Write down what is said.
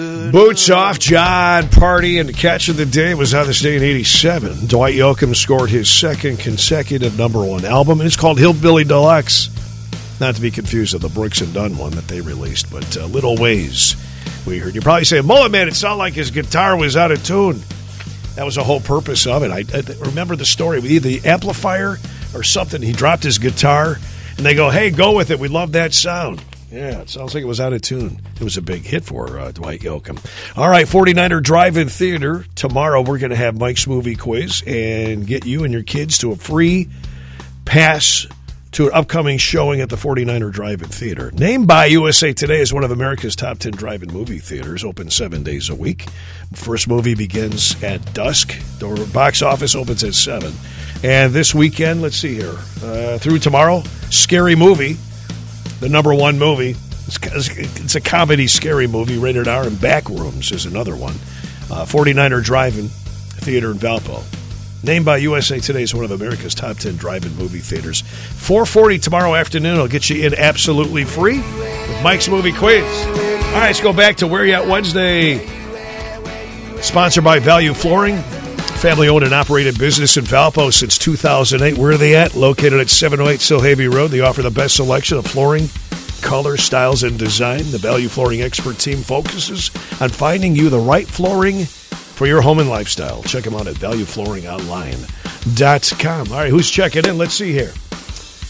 Boots off, John Party, and the catch of the day was on this day in 87. Dwight Yoakam scored his second consecutive #1 album, and it's called Hillbilly Deluxe. Not to be confused with the Brooks and Dunn one that they released, but Little Ways we heard. You're probably saying, Mullet Man, it sounded like his guitar was out of tune. That was the whole purpose of it. I remember the story with either the amplifier or something. He dropped his guitar, and they go, hey, go with it. We love that sound. Yeah, it sounds like it was out of tune. It was a big hit for Dwight Yoakam. All right, 49er Drive-In Theater. Tomorrow we're going to have Mike's Movie Quiz and get you and your kids to a free pass to an upcoming showing at the 49er Drive-In Theater. Named by USA Today as one of America's top 10 drive-in movie theaters, open 7 days a week. First movie begins at dusk. The box office opens at 7. And this weekend, let's see here, through tomorrow, Scary Movie. The #1 movie. It's a comedy scary movie, rated R, and Backrooms is another one. 49er Drive-In Theater in Valpo. Named by USA Today as one of America's top 10 drive-in movie theaters. 4:40 tomorrow afternoon. I'll get you in absolutely free with Mike's Movie Quiz. All right, let's go back to Where You At Wednesday. Sponsored by Value Flooring. Family-owned and operated business in Valpo since 2008. Where are they at? Located at 708 Silhavy Road. They offer the best selection of flooring, color, styles, and design. The Value Flooring expert team focuses on finding you the right flooring for your home and lifestyle. Check them out at valueflooringonline.com. All right, who's checking in? Let's see here.